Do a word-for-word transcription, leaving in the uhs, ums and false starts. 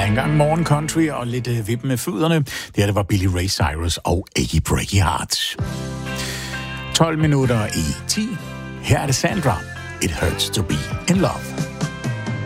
engang morgen country og lidt uh, vippen med fødderne. Det her, det var Billy Ray Cyrus og Achy Breaky Heart. tolv minutter i ti. Her er det Sandra. It hurts to be in love.